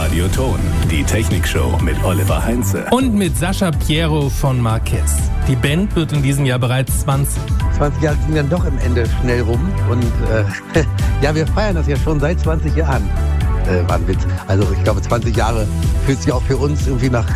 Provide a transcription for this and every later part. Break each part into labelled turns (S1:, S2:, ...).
S1: Radio Ton, die Technikshow mit Oliver Heinze.
S2: Und mit Sascha Piero von Marquez. Die Band wird in diesem Jahr bereits 20.
S3: 20 Jahre ging dann doch im Ende schnell rum. Und ja, wir feiern das ja schon seit 20 Jahren. War ein Witz. Also ich glaube, 20 Jahre fühlt sich auch für uns irgendwie nach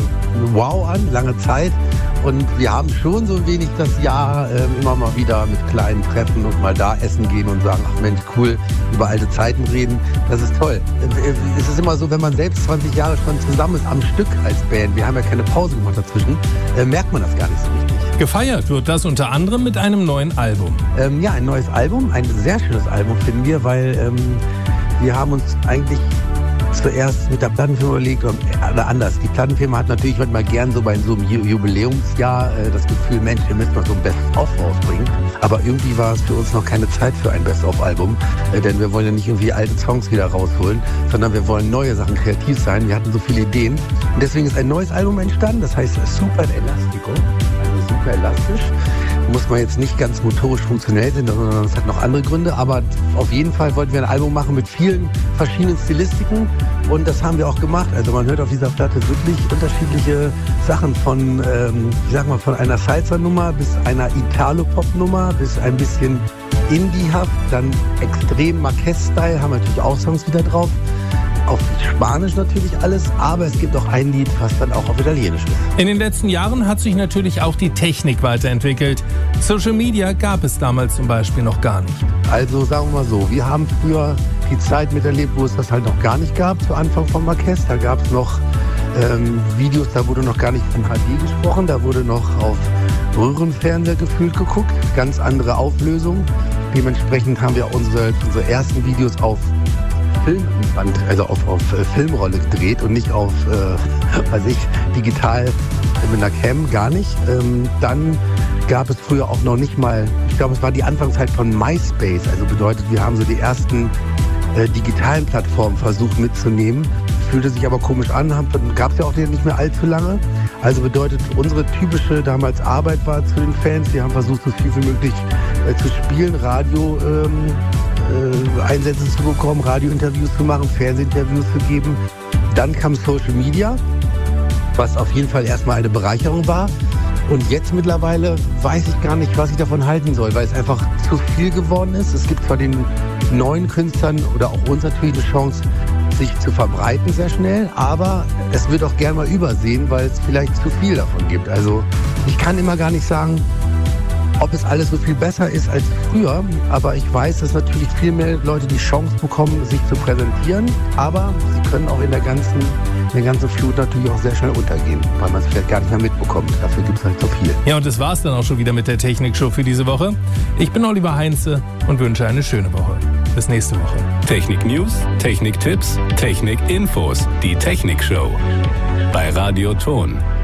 S3: wow an, lange Zeit. Und wir haben schon so ein wenig das Jahr immer mal wieder mit kleinen Treffen und mal da essen gehen und sagen, ach Mensch, cool, über alte Zeiten reden. Das ist toll. Es ist immer so, wenn man selbst 20 Jahre schon zusammen ist am Stück als Band, wir haben ja keine Pause gemacht dazwischen, merkt man das gar nicht so richtig.
S2: Gefeiert wird das unter anderem mit einem neuen Album.
S3: Ja, ein neues Album, ein sehr schönes Album finden wir, weil wir haben uns eigentlich zuerst mit der Plattenfirma überlegt, oder anders. Die Plattenfirma hat natürlich manchmal gern so bei so einem Jubiläumsjahr das Gefühl, Mensch, wir müssen mal so ein Best-of rausbringen. Aber irgendwie war es für uns noch keine Zeit für ein Best-of-Album, denn wir wollen ja nicht irgendwie alte Songs wieder rausholen, sondern wir wollen neue Sachen, kreativ sein. Wir hatten so viele Ideen. Und deswegen ist ein neues Album entstanden, das heißt Super Elastico, also super elastisch. Muss man jetzt nicht ganz motorisch funktionell sein, sondern es hat noch andere Gründe. Aber auf jeden Fall wollten wir ein Album machen mit vielen verschiedenen Stilistiken. Und das haben wir auch gemacht. Also man hört auf dieser Platte wirklich unterschiedliche Sachen von, ich sag mal, von einer Salsa-Nummer bis einer Italo-Pop-Nummer bis ein bisschen Indie-haft. Dann extrem Marquez-Style, haben wir natürlich auch Songs wieder drauf. Auf Spanisch natürlich alles, aber es gibt auch ein Lied, was dann auch auf Italienisch ist.
S2: In den letzten Jahren hat sich natürlich auch die Technik weiterentwickelt. Social Media gab es damals zum Beispiel noch gar nicht.
S3: Also sagen wir mal so, wir haben früher die Zeit miterlebt, wo es das halt noch gar nicht gab, zu Anfang von Marquez. Da gab es noch Videos, da wurde noch gar nicht von HD gesprochen, da wurde noch auf Röhrenfernseher gefühlt geguckt, ganz andere Auflösung. Dementsprechend haben wir unsere ersten Videos auf Filmband, also auf Filmrolle gedreht und nicht auf, digital mit einer Cam, gar nicht. Dann gab es früher auch noch nicht mal, ich glaube, es war die Anfangszeit von MySpace, also bedeutet, wir haben so die ersten digitalen Plattformen versucht mitzunehmen. Fühlte sich aber komisch an, gab es ja auch nicht mehr allzu lange. Also bedeutet, unsere typische damals Arbeit war zu den Fans, wir haben versucht, so viel wie möglich zu spielen, Radio Einsätze zu bekommen, Radiointerviews zu machen, Fernsehinterviews zu geben. Dann kam Social Media, was auf jeden Fall erstmal eine Bereicherung war. Und jetzt mittlerweile weiß ich gar nicht, was ich davon halten soll, weil es einfach zu viel geworden ist. Es gibt zwar den neuen Künstlern oder auch uns natürlich eine Chance, sich zu verbreiten sehr schnell, aber es wird auch gern mal übersehen, weil es vielleicht zu viel davon gibt. Also ich kann immer gar nicht sagen, ob es alles so viel besser ist als früher, aber ich weiß, dass natürlich viel mehr Leute die Chance bekommen, sich zu präsentieren, aber sie können auch in der ganzen Flut natürlich auch sehr schnell untergehen, weil man es vielleicht gar nicht mehr mitbekommt. Dafür gibt es halt so viel.
S2: Ja, und das war's dann auch schon wieder mit der Technikshow für diese Woche. Ich bin Oliver Heinze und wünsche eine schöne Woche. Bis nächste Woche.
S1: Technik-News, Technik-Tipps, Technik-Infos, die Technikshow bei Radio Ton.